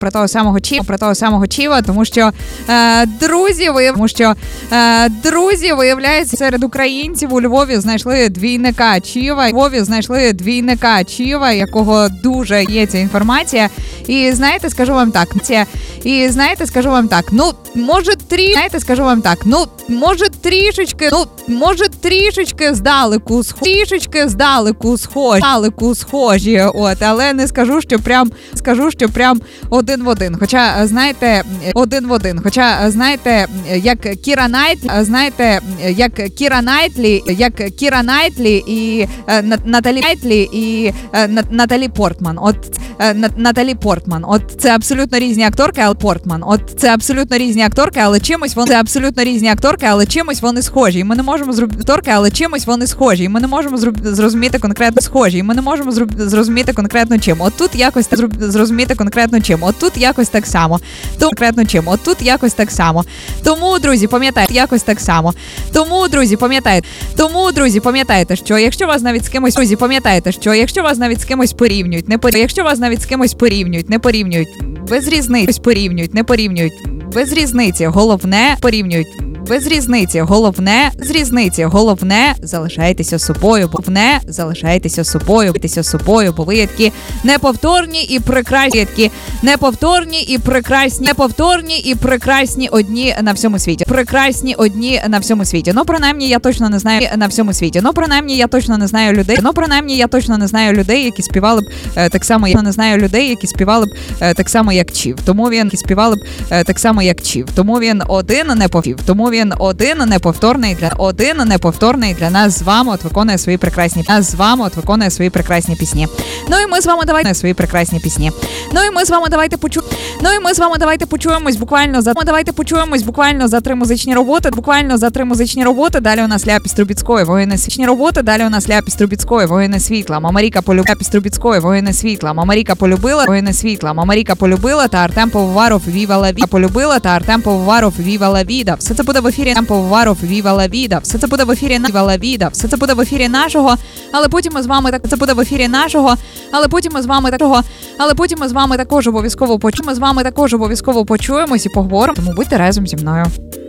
про того самого Чіва, тому що друзі, виявляється, серед українців у Львові знайшли двійника Чіва, якого дуже є ця інформація. І знаєте, скажу вам так, може трішечки здалеку схожі, але не скажу, що прям один в один. Хоча, знаєте, як Кіра Найтлі і Наталі Портман. От це абсолютно різні акторки, але чимось вони схожі. І ми не можемо зрозуміти конкретно чим. От тут якось так само. Тому, друзі, пам'ятайте, що якщо вас навіть з кимось порівнюють, не порівнюють, без різниці, головне залишайтеся собою, бо ви такі неповторні і прекрасні одні на всьому світі. Ну, принаймні, я точно не знаю людей, які співали б так само, як Чів. Тому він один неповторний для нас з вами виконує свої прекрасні пісні. Ну і ми з вами давайте почуємось буквально за три музичні роботи. Далі у нас Ляпіс Трубіцької, Воїни світла. Мамаріка полюбила, та Артем Пивоваров Віва ла Віда. Все це буде в ефірі Все це буде в ефірі нашого, але потім ми з вами також обов'язково почуємось і поговоримо, тому будьте разом зі мною.